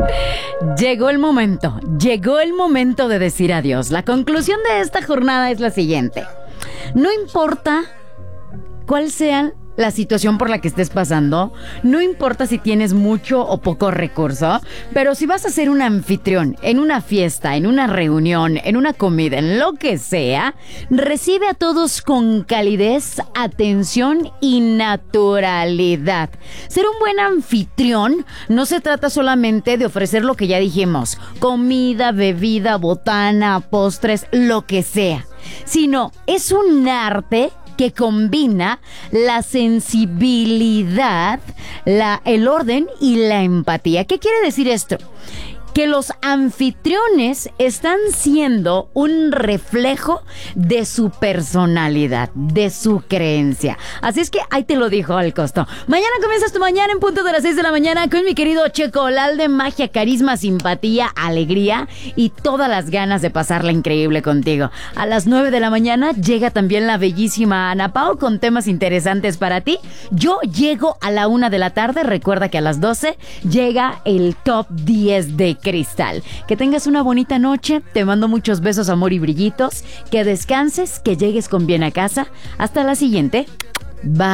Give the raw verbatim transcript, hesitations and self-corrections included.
Llegó el momento, llegó el momento de decir adiós. La conclusión de esta jornada es la siguiente. No importa cuál sea la situación por la que estés pasando, no importa si tienes mucho o poco recurso, pero si vas a ser un anfitrión en una fiesta, en una reunión, en una comida, en lo que sea, recibe a todos con calidez, atención y naturalidad. Ser un buen anfitrión no se trata solamente de ofrecer lo que ya dijimos, comida, bebida, botana, postres, lo que sea, sino es un arte que combina la sensibilidad, la, el orden y la empatía. ¿Qué quiere decir esto? Que los anfitriones están siendo un reflejo de su personalidad, de su creencia. Así es que ahí te lo dijo al costo. Mañana comienzas tu mañana en punto de las seis de la mañana con mi querido Checo Lalde. Magia, carisma, simpatía, alegría y todas las ganas de pasarla increíble contigo. A las nueve de la mañana llega también la bellísima Ana Pao con temas interesantes para ti. Yo llego a la una de la tarde. Recuerda que a las doce llega el top diez de Cristal. Que tengas una bonita noche. Te mando muchos besos, amor y brillitos. Que descanses, que llegues con bien a casa. Hasta la siguiente. Bye.